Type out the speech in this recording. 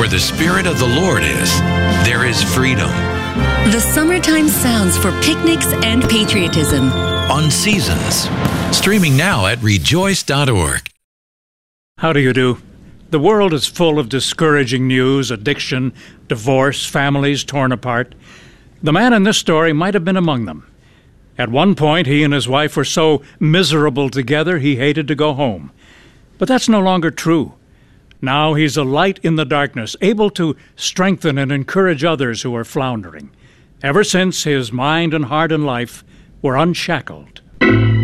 Where the Spirit of the Lord is, there is freedom. The summertime sounds for picnics and patriotism. On Seasons. Streaming now at rejoice.org. How do you do? The world is full of discouraging news, addiction, divorce, families torn apart. The man in this story might have been among them. At one point, he and his wife were so miserable together he hated to go home. But that's no longer true. Now he's a light in the darkness, able to strengthen and encourage others who are floundering. Ever since, his mind and heart and life were unshackled.